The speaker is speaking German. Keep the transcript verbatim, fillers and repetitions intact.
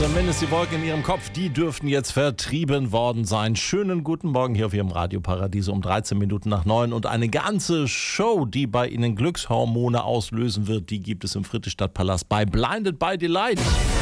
Zumindest die Wolken in Ihrem Kopf, die dürften jetzt vertrieben worden sein. Schönen guten Morgen hier auf Ihrem Radioparadies um dreizehn Minuten nach neun. Und eine ganze Show, die bei Ihnen Glückshormone auslösen wird, die gibt es im Friedrichstadtpalast bei Blinded by Delight.